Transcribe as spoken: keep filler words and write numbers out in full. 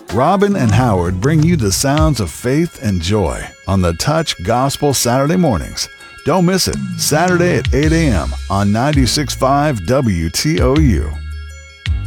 Robin and Howard bring you the sounds of faith and joy on the Touch Gospel Saturday mornings. Don't miss it. Saturday at eight a.m. on ninety-six point five W T O U.